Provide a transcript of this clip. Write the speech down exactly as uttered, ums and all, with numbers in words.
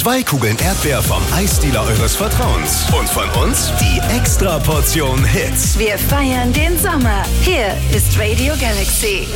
Zwei Kugeln Erdbeer vom Eisdealer eures Vertrauens. Und von uns die Extra-Portion Hits. Wir feiern den Sommer. Hier ist Radio Galaxy.